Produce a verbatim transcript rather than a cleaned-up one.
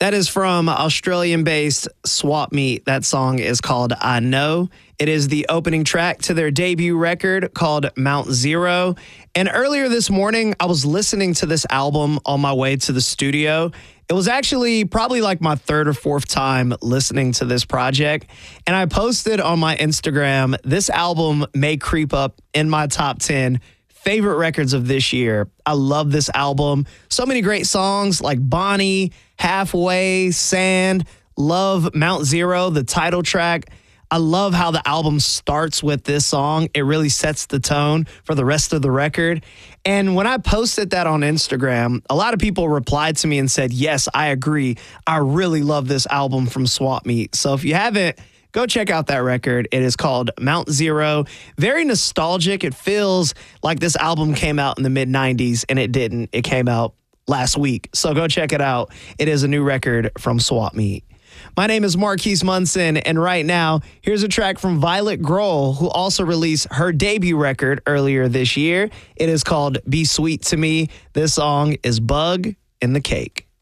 That is from Australian-based Swap Meet. That song is called I Know. It is the opening track to their debut record called Mount Zero. And earlier this morning, I was listening to this album on my way to the studio. It was actually probably like my third or fourth time listening to this project. And I posted on my Instagram, this album may creep up in my top ten favorite records of this year. I love this album. So many great songs like Bonnie, Halfway, Sand, love Mount Zero, the title track. I love how the album starts with this song. It really sets the tone for the rest of the record. And when I posted that on Instagram, a lot of people replied to me and said, yes, I agree. I really love this album from Swap Meet. So if you haven't, go check out that record. It is called Mount Zero. Very nostalgic. It feels like this album came out in the mid nineties, and it didn't. It came out last week. So go check it out. It is a new record from Swap Meet. My name is Marquise Munson, and right now, here's a track from Violet Grohl, who also released her debut record earlier this year. It is called Be Sweet to Me. This song is Bug in the Cake.